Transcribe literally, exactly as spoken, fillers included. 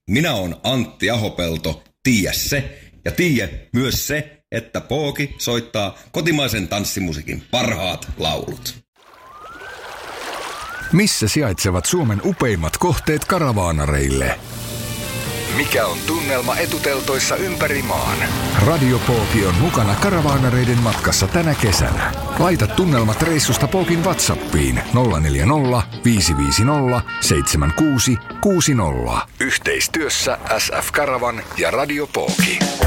Minä oon Antti Ahopelto, tiedä se, ja tiedä myös se, että Pooki soittaa kotimaisen tanssimusiikin parhaat laulut. Missä sijaitsevat Suomen upeimmat kohteet karavaanareille? Mikä on tunnelma etuteltoissa ympäri maan? Radio Pooki on mukana karavaanareiden matkassa tänä kesänä. Laita tunnelmat reissusta Pookin WhatsAppiin nolla neljä nolla viisi viisi nolla seitsemän kuusi kuusi nolla. Yhteistyössä S F Karavan ja Radio Pooki.